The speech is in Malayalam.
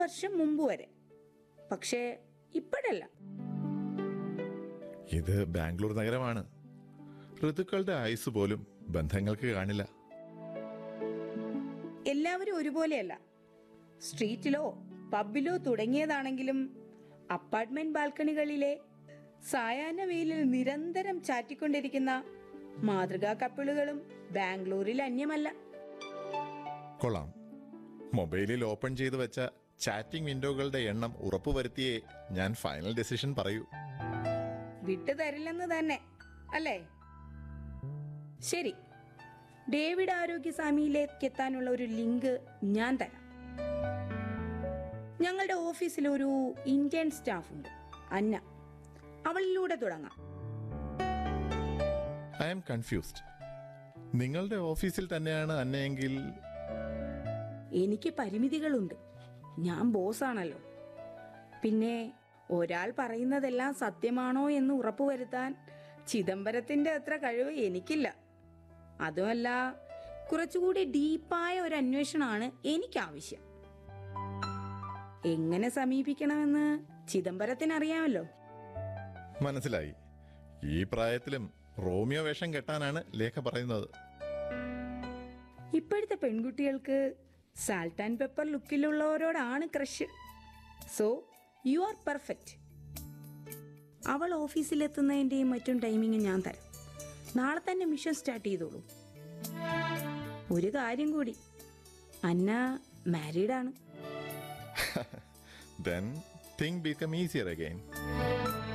വർഷം മുമ്പ് വരെ. പക്ഷേ ഇപ്പോഴല്ല. ഇത് ബാംഗ്ലൂർ നഗരമാണ്. ഋതുക്കളുടെ ആയുസ് പോലും ബന്ധങ്ങൾക്ക് കാണില്ല. എല്ലാവരും ഒരുപോലെയല്ല. സ്ട്രീറ്റിലോ പബ്ബിലോ തുടങ്ങിയതാണെങ്കിലും അപ്പാർട്ട്മെന്റ് ബാൽക്കണികളിലെ സായാഹ്ന വെയിലിൽ നിരന്തരം ചാറ്റിക്കൊണ്ടിരിക്കുന്ന മാതൃകാ കപ്പിളുകളും ബാംഗ്ലൂരിൽ അന്യമല്ല. കൊള്ളാം. മൊബൈലിൽ ഓപ്പൺ ചെയ്തു വെച്ച ചാറ്റിംഗ് വിൻഡോകളുടെ എണ്ണം ഉറപ്പുവരുത്തിയേ ഞാൻ ഫൈനൽ ഡെസിഷൻ പറയൂ. വിട്ടു തരില്ലെന്ന് തന്നെ അല്ലേ? ശരി, ഡേവിഡ് ആരോഗ്യസ്വാമിയിലേക്ക് എത്താനുള്ള ഒരു ലിങ്ക് ഞാൻ തരാം. ഞങ്ങളുടെ ഓഫീസിൽ ഒരു ഇന്ത്യൻ സ്റ്റാഫ് ഉണ്ട്, അന്ന. അവളിലൂടെ തുടങ്ങാം. I am confused. നിങ്ങളുടെ ഓഫീസിൽ തന്നെയാണ് അന്നയെങ്കിൽ? എനിക്ക് പരിമിതികളുണ്ട്. ഞാൻ ബോസാണല്ലോ. പിന്നെ ഒരാൾ പറയുന്നതെല്ലാം സത്യമാണോ എന്ന് ഉറപ്പുവരുത്താൻ ചിദംബരത്തിന്റെ അത്ര കഴിവ് എനിക്കില്ല. അതുമല്ല, കുറച്ചുകൂടി ഡീപ്പായ ഒരു അന്വേഷണമാണ് എനിക്കാവശ്യം. എങ്ങനെ സമീപിക്കണമെന്ന് ചിദംബരത്തിനറിയാമല്ലോ. മനസ്സിലായി. ഈ പ്രായത്തിലും റോമിയോ വേഷം കെട്ടാനാണ് ലേഖ പറയുന്നത്. ഇപ്പോഴത്തെ പെൺകുട്ടികൾക്ക് salt and pepper ലുക്കിലുള്ളവരോടാണ് crush. So you are perfect. അവൾ ഓഫീസിലെത്തുന്നതിൻ്റെയും മറ്റും ടൈമിങ് ഞാൻ തരാം. നാളെ തന്നെ മിഷൻ സ്റ്റാർട്ട് ചെയ്തോളൂ. ഒരു കാര്യം കൂടി, അന്ന മാരീഡാണ്. Then things become easier again.